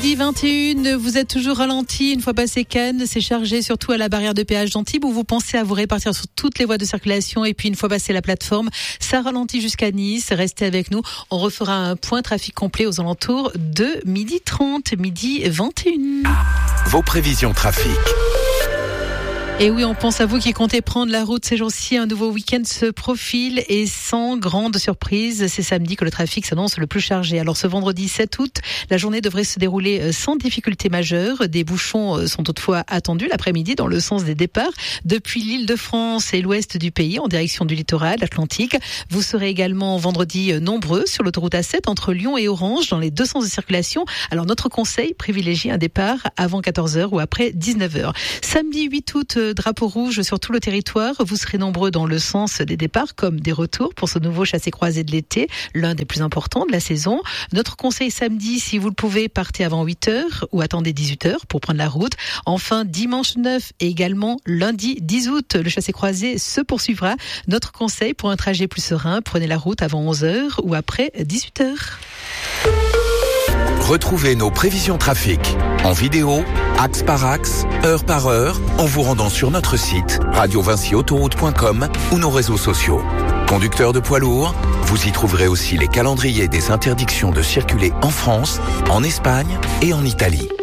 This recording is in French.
Midi 21, vous êtes toujours ralenti une fois passé Cannes, c'est chargé surtout à la barrière de péage d'Antibes où vous pensez à vous répartir sur toutes les voies de circulation et puis une fois passé la plateforme, ça ralentit jusqu'à Nice. Restez avec nous, on refera un point trafic complet aux alentours de midi 30, midi 21. Vos prévisions trafic. Et oui, on pense à vous qui comptez prendre la route ces jours-ci. Un nouveau week-end se profile et sans grande surprise, c'est samedi que le trafic s'annonce le plus chargé. Alors ce vendredi 7 août, la journée devrait se dérouler sans difficulté majeure. Des bouchons sont toutefois attendus l'après-midi dans le sens des départs depuis l'Île-de-France et l'ouest du pays en direction du littoral atlantique. Vous serez également vendredi nombreux sur l'autoroute A7 entre Lyon et Orange dans les deux sens de circulation. Alors notre conseil, privilégiez un départ avant 14h ou après 19h. Samedi 8 août, drapeau rouge sur tout le territoire. Vous serez nombreux dans le sens des départs comme des retours pour ce nouveau chassé-croisé de l'été, l'un des plus importants de la saison. Notre conseil samedi, si vous le pouvez, partez avant 8h ou attendez 18h pour prendre la route. Enfin, dimanche 9 et également lundi 10 août, le chassé-croisé se poursuivra. Notre conseil pour un trajet plus serein, prenez la route avant 11h ou après 18h. Retrouvez nos prévisions trafic en vidéo, axe par axe, heure par heure, en vous rendant sur notre site radiovincyautoroute.com ou nos réseaux sociaux. Conducteurs de poids lourds, vous y trouverez aussi les calendriers des interdictions de circuler en France, en Espagne et en Italie.